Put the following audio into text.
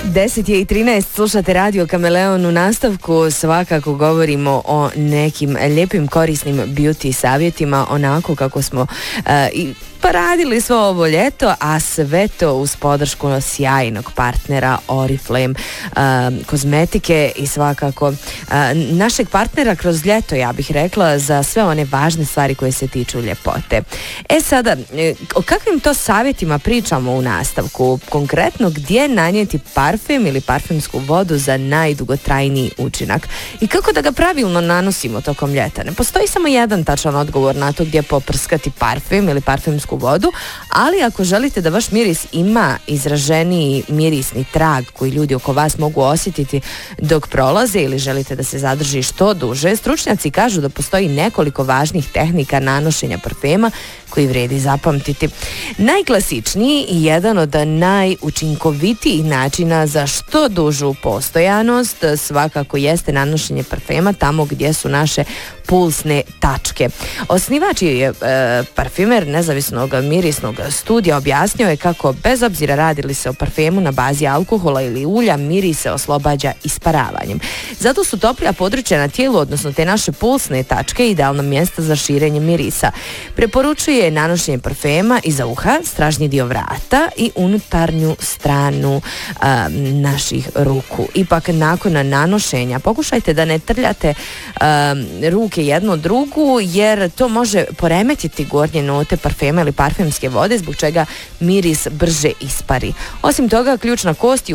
10:13, slušate Radio Kameleon. U nastavku svakako govorimo o nekim lijepim korisnim beauty savjetima, onako kako smo pa radili svo ovo ljeto, a sve to uz podršku sjajnog partnera Oriflame kozmetike i svakako našeg partnera kroz ljeto, ja bih rekla, za sve one važne stvari koje se tiču ljepote. Sada, o kakvim to savjetima pričamo u nastavku? Konkretno, gdje nanijeti parfem ili parfemsku vodu za najdugotrajniji učinak i kako da ga pravilno nanosimo tokom ljeta. Ne postoji samo jedan tačan odgovor na to gdje poprskati parfem ili parfemsku vodu, ali ako želite da vaš miris ima izraženiji mirisni trag koji ljudi oko vas mogu osjetiti dok prolaze ili želite da se zadrži što duže, stručnjaci kažu da postoji nekoliko važnih tehnika nanošenja parfema koji vredi zapamtiti. Najklasičniji i jedan od najučinkovitijih načina za što dužu postojanost svakako jeste nanošenje parfema tamo gdje su naše pulsne tačke. Osnivač je parfimer nezavisnog mirisnog studija objasnio je kako bez obzira radi li se o parfemu na bazi alkohola ili ulja, miris se oslobađa isparavanjem. Zato su toplija područja na tijelu, odnosno te naše pulsne tačke, idealna mjesta za širenje mirisa. Preporučuje nanošenje parfema iza uha, stražnji dio vrata i unutarnju stranu naših ruku. Ipak nakon nanošenja pokušajte da ne trljate ruke jednu drugu, jer to može poremetiti gornje note parfema ili parfemske vode, zbog čega miris brže ispari. Osim toga, ključna kost